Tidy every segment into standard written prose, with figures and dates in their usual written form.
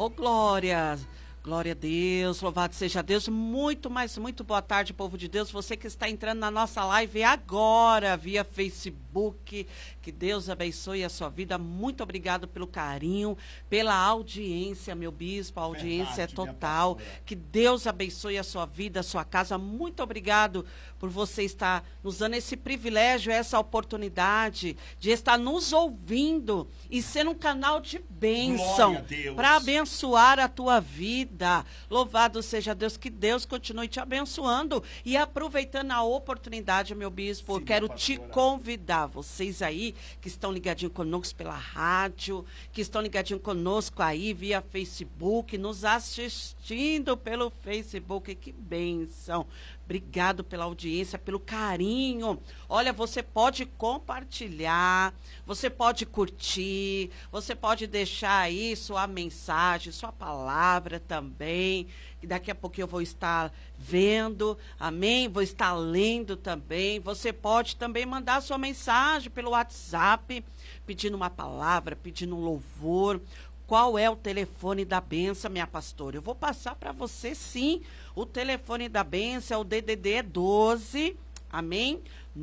Ô, Glória, glória a Deus, louvado seja Deus. Muito, mas muito boa tarde, povo de Deus. Você que está entrando na nossa live agora, via Facebook, que Deus abençoe a sua vida. Muito obrigado pelo carinho, pela audiência, meu bispo. A audiência é total. Que Deus abençoe a sua vida, a sua casa. Muito obrigado por você estar nos dando esse privilégio, essa oportunidade de estar nos ouvindo e ser um canal de bênção para abençoar a tua vida. Louvado seja Deus, que Deus continue te abençoando. E aproveitando a oportunidade, meu bispo, eu quero te convidar, vocês aí que estão ligadinhos conosco pela rádio, que estão ligadinhos conosco aí via Facebook, nos assistindo pelo Facebook, que bênção. Obrigado pela audiência, pelo carinho. Olha, você pode compartilhar, você pode curtir, você pode deixar aí sua mensagem, sua palavra também, que daqui a pouco eu vou estar vendo, amém? Vou estar lendo também. Você pode também mandar sua mensagem pelo WhatsApp, pedindo uma palavra, pedindo um louvor. Qual é o telefone da benção, minha pastora? Eu vou passar para você, sim. O telefone da benção, o DDD é 12, amém?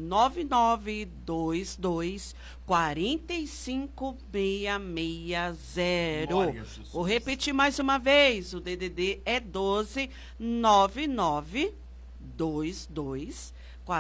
9922 45660. Vou repetir mais uma vez. O DDD é 12 9922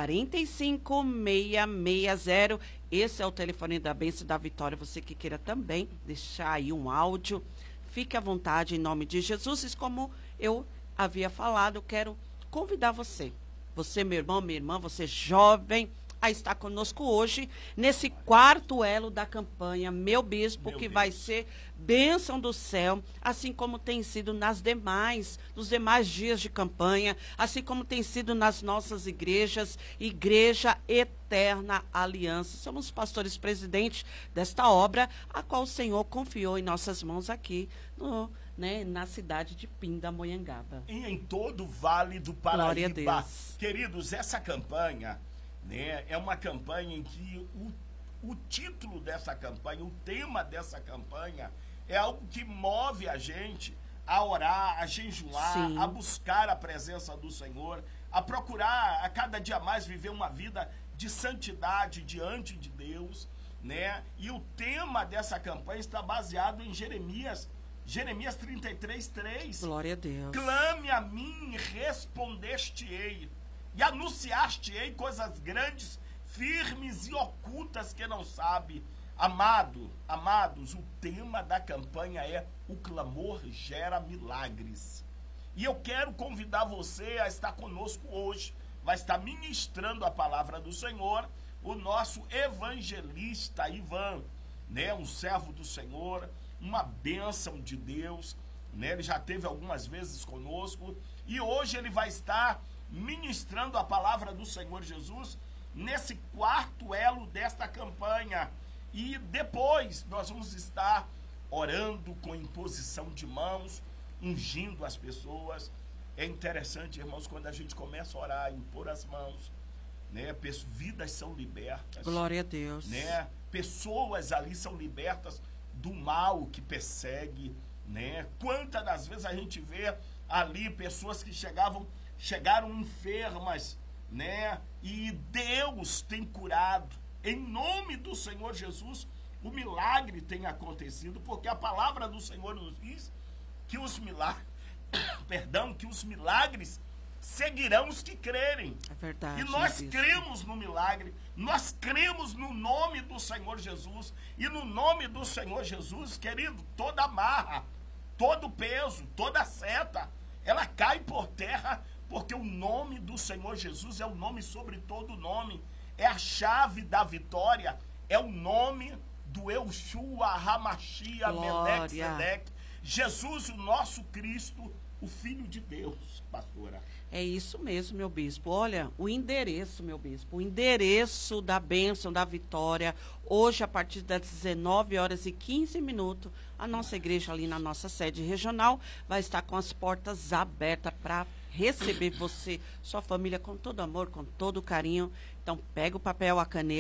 45660. Esse é o telefone da bênção da vitória. Você que queira também deixar aí um áudio, fique à vontade em nome de Jesus. E como eu havia falado, eu quero convidar você, meu irmão, minha irmã, você jovem, a estar conosco hoje nesse quarto elo da campanha Meu Bispo, que vai ser bênção do céu, assim como tem sido nos demais dias de campanha, assim como tem sido nas nossas igrejas, Igreja Eterna Aliança. Somos pastores presidentes desta obra, a qual o Senhor confiou em nossas mãos aqui na cidade de Pindamonhangaba. E em todo o Vale do Paraíba. Glória a Deus. Queridos, essa campanha, é uma campanha em que o título dessa campanha, o tema dessa campanha, é algo que move a gente a orar, a jejuar, sim, a buscar a presença do Senhor, a procurar a cada dia mais viver uma vida de santidade diante de Deus, E o tema dessa campanha está baseado em Jeremias 33:3. Glória a Deus. Clame a mim e respondeste-ei, e anunciaste-ei coisas grandes, firmes e ocultas que não sabe. Amados, o tema da campanha é o clamor gera milagres. E eu quero convidar você a estar conosco hoje. Vai estar ministrando a palavra do Senhor o nosso evangelista Ivan, um servo do Senhor, uma bênção de Deus, Ele já esteve algumas vezes conosco e hoje ele vai estar ministrando a palavra do Senhor Jesus nesse quarto elo desta campanha. E depois nós vamos estar orando com imposição de mãos, ungindo as pessoas. É interessante, irmãos, quando a gente começa a orar, impor as mãos, vidas são libertas. Glória a Deus. Pessoas ali são libertas do mal que persegue, Quantas das vezes a gente vê ali pessoas que chegaram enfermas, E Deus tem curado. Em nome do Senhor Jesus, o milagre tem acontecido, porque a palavra do Senhor nos diz que os milagres seguirão os que crerem. É verdade. E nós cremos no milagre, nós cremos no nome do Senhor Jesus. E no nome do Senhor Jesus, querido, toda amarra, todo peso, toda seta, ela cai por terra, porque o nome do Senhor Jesus é o nome sobre todo nome, é a chave da vitória, é o nome do Yeshua HaMashiach Melech Tzedek, Jesus, o nosso Cristo, o Filho de Deus, pastora. É isso mesmo, meu bispo. Olha, o endereço, meu bispo, o endereço da bênção, da vitória, hoje a partir das 19h15, a nossa igreja ali na nossa sede regional vai estar com as portas abertas para receber você, sua família, com todo amor, com todo carinho. Então, pega o papel, a caneta.